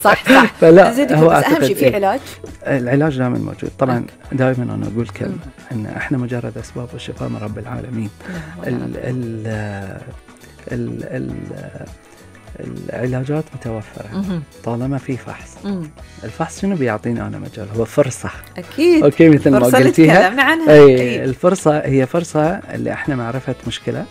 صح صح. فلا هو بس اهم شيء في علاج. العلاج دائما موجود طبعا. دائما انا اقول كلمه ان احنا مجرد اسباب والشفاء من رب العالمين. العلاجات متوفرة طالما في فحص. الفحص شنو بيعطينا أنا مجال؟ هو فرصة. أكيد. أوكي مثل ما قلتيها. تكلمنا عنها. أي الفرصة هي فرصة اللي احنا معرفة مشكلة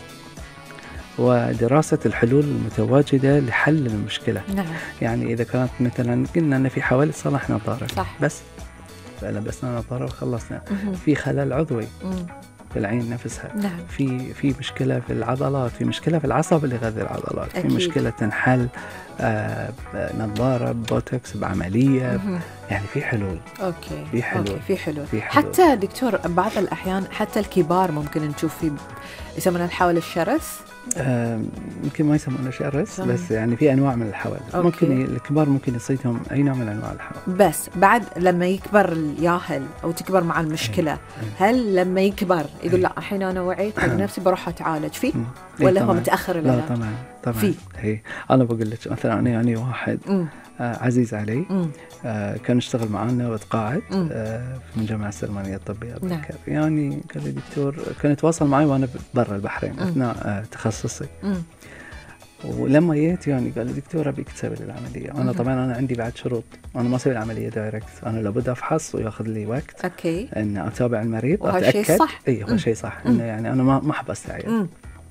ودراسة الحلول المتواجدة لحل المشكلة. نعم. يعني إذا كانت مثلا قلنا أن في حوالي صلح نظارة بس لبسنا نظارة وخلصنا. في خلل عضوي في العين نفسها. نعم. في مشكلة في العضلات، في مشكلة في العصب اللي يغذي العضلات. أكيد. في مشكلة تنحل نظارة بوتوكس بعملية. يعني في حلول. أوكي. في حلول. حتى دكتور بعض الأحيان حتى الكبار ممكن نشوف في يسمونها الحول الشرس. يمكن ما يسمونه شرس بس يعني في أنواع من الحول. ممكن الكبار ممكن يصيدهم أي نوع من أنواع الحول. بس بعد لما يكبر الياهل أو تكبر مع المشكلة هل لما يكبر يقول لا الحين أنا وعيت حق نفسي بروح أتعالج فيه ولا هو متأخر لا طبعا فيه؟ هي أنا بقول لك مثلا أنا يعني واحد عزيز علي كان يشتغل معنا وتقاعد من جامعة السلمانية الطبية. نعم. يعني قال لي دكتور كان يتواصل معي وأنا برا البحرين أثناء تخصصي. ولما جيت يعني قال لي دكتور أبيك تسوي لي العملية. أنا طبعا أنا عندي بعد شروط. أنا ما أسوي العملية دايركت. أنا لابد أفحص ويأخذ لي وقت. أوكي. إن أتابع المريض وهالشيء صح. هو شيء صح. إنه يعني أنا ما أحب أستعجل.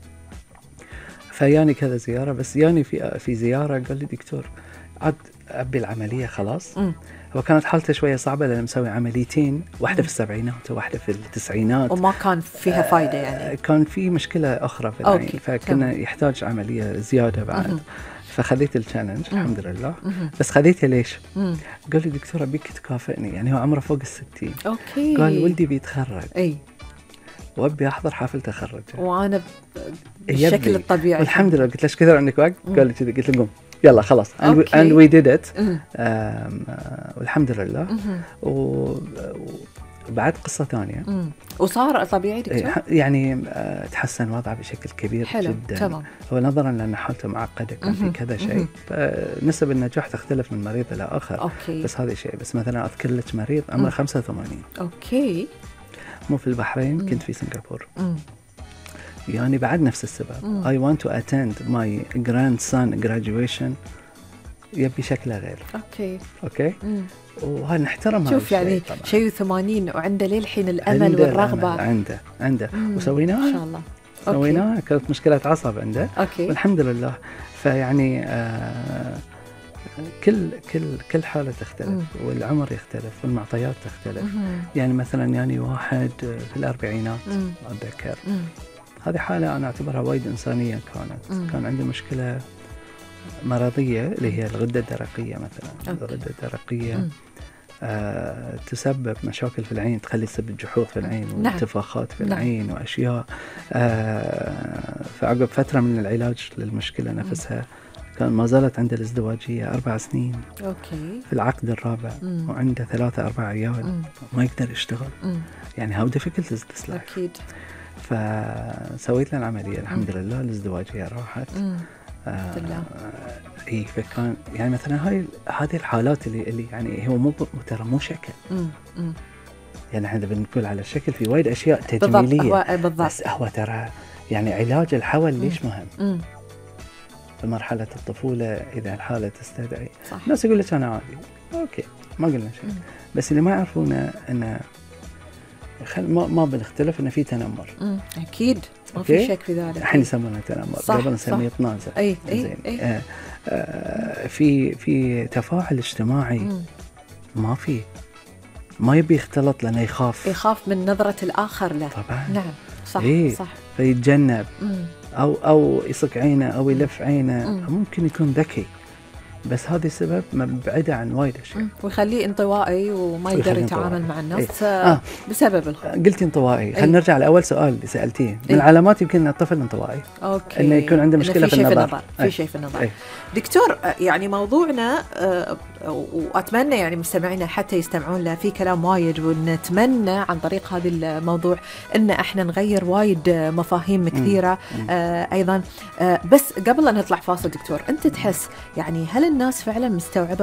فيعني كذا زيارة بس يعني في زيارة قال لي دكتور عاد أبي العملية خلاص. هو كانت حالته شوية صعبة لأن مسوي عمليتين، واحدة في السبعينات وواحدة في التسعينات وما كان فيها فايدة يعني. كان في مشكلة أخرى في العين فكنا يحتاج عملية زيادة بعد. فخذيت التشالنج الحمد لله. بس خذيتها ليش؟ قال لي دكتور أبيك تكافئني. يعني هو عمره فوق 60. أوكي. قال ولدي بيتخرج. أي. وأبي أحضر حفل تخرجه. وأنا بالشكل الطبيعي. والحمد لله قلت ليش كثر عندك وقت؟ قال لي كذا. قلت له قم يلا خلاص. and we did it. والحمد لله. وبعد قصة ثانية. وصار طبيعي دكتور؟ يعني تحسن وضعه بشكل كبير. حلو. جدا. تمام. هو نظرا لأن حالته معقدة كان في كذا شيء فنسب النجاح تختلف من مريض إلى آخر. أوكي. بس هذا شيء. بس مثلا أذكر لك مريض عمره 85. أوكي. مو في البحرين كنت في سنغافورة. يعني بعد نفس السبب. I want to attend my grandson graduation. يبي شكله غير. أوكي. وهذا نحترم. شوف يعني شيء 80 وعنده للحين الأمل والرغبة. عنده وسويناه. إن شاء الله. سويناه. كانت مشكلة عصب عنده. والحمد لله. فيعني كل حالة تختلف والعمر يختلف والمعطيات تختلف. يعني مثلا يعني واحد في الأربعينات أتذكر هذه حالة أنا أعتبرها وايد إنسانية. كان عنده مشكلة مرضية اللي هي الغدة الدرقية مثلا. الغدة الدرقية تسبب مشاكل في العين تخلي يسبب جحوظ في العين وانتفاخات في العين وأشياء. فعقب فترة من العلاج للمشكلة نفسها كان ما زالت عنده الازدواجية 4 سنين. في العقد الرابع وعنده 3-4 عيال ما يقدر يشتغل. يعني how difficult is this life. أكيد. فسويت له العملية الحمد لله. الازدواجية راحت. اي فكان يعني مثلا هذه الحالات اللي يعني هو ترى مو شكل. يعني احنا بنقول على الشكل في وايد اشياء تجميليه. بالضبط. بس هو ترى يعني علاج الحول ليش مهم. في مرحله الطفوله اذا الحاله تستدعي. الناس يقول لك انا عادي. اوكي ما قلنا شيء. بس اللي ما يعرفونه ان ما بنختلف ان في تنمر. اكيد ما في شك في ذلك. الحين يسمونه تنمر قبل نسميه طنازه. اي في تفاعل اجتماعي. ما يبي يختلط لأنه يخاف من نظرة الآخر له. طبعا. نعم صح. صح. فيتجنب أو يصك عينه أو يلف عينه. ممكن يكون ذكي بس هذا السبب مبعده عن وايد اشياء ويخليه انطوائي وما يقدر يتعامل مع الناس. بسبب الخوف. قلتي انطوائي. خلينا نرجع لاول سؤال اللي سالتيه. من العلامات يمكن ان الطفل انطوائي. اوكي. انه يكون عنده مشكله في النظر. في شيء في النظر. دكتور يعني موضوعنا وأتمنى يعني مستمعينا حتى يستمعون له، في كلام وايد، ونتمنى عن طريق هذا الموضوع إن إحنا نغير وايد مفاهيم كثيرة. أيضا بس قبل أن نطلع فاصل دكتور، أنت تحس يعني هل الناس فعلا مستوعبة